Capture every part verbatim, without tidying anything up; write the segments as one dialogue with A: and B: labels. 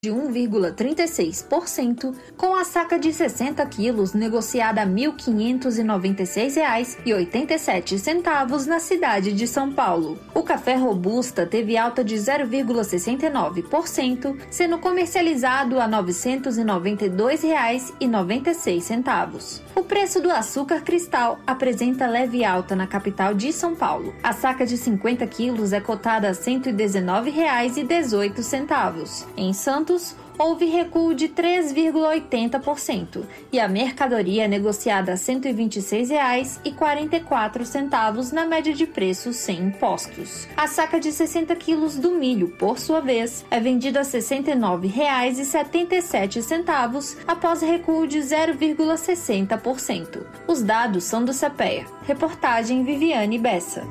A: de um vírgula trinta e seis por cento, com a saca de sessenta quilos negociada a mil quinhentos e noventa e seis reais e oitenta e sete centavos na cidade de São Paulo. O café Robusta teve alta de zero vírgula sessenta e nove por cento, sendo comercializado a novecentos e noventa e dois reais e noventa e seis centavos. O preço do açúcar cristal apresenta leve alta na capital de São Paulo. A saca de cinquenta quilos é cotada a cento e dezenove reais e dezoito centavos. Em Santos, houve recuo de três vírgula oitenta por cento e a mercadoria é negociada a cento e vinte e seis reais e quarenta e quatro centavos na média de preços sem impostos. A saca de sessenta quilos do milho, por sua vez, é vendida a sessenta e nove reais e setenta e sete centavos após recuo de zero vírgula sessenta por cento. Os dados são do CEPEA. Reportagem Viviane Bessa.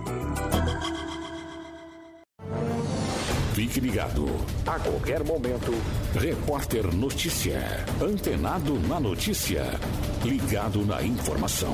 B: Fique ligado. A qualquer momento, Repórter Notícia. Antenado na notícia. Ligado na informação.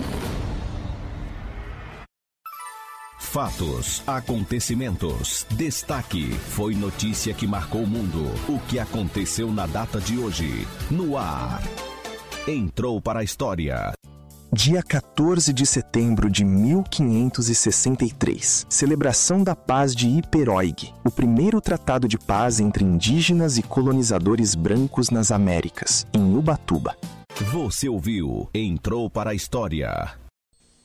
B: Fatos, acontecimentos, destaque. Foi notícia que marcou o mundo. O que aconteceu na data de hoje. No ar. Entrou para a história.
C: Dia quatorze de setembro de mil quinhentos e sessenta e três, celebração da Paz de Iperóigue, o primeiro tratado de paz entre indígenas e colonizadores brancos nas Américas, em Ubatuba.
B: Você ouviu Entrou para a História.